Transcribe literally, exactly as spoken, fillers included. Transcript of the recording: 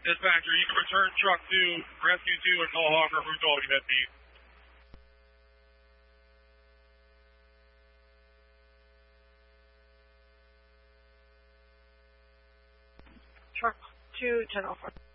Dispatcher, you can return truck two, rescue two, and call Hawker for dog event need. Truck two, ten oh four.